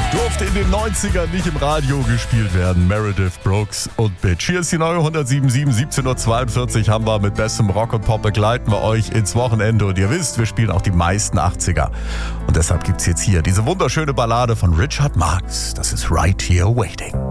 Durfte in den 90ern nicht im Radio gespielt werden. Meredith Brooks und Bitch. Hier ist die neue 107.7, 17.42 Uhr haben wir mit bestem Rock und Pop begleiten wir euch ins Wochenende. Und ihr wisst, wir spielen auch die meisten 80er. Und deshalb gibt's jetzt hier diese wunderschöne Ballade von Richard Marx. Das ist Right Here Waiting.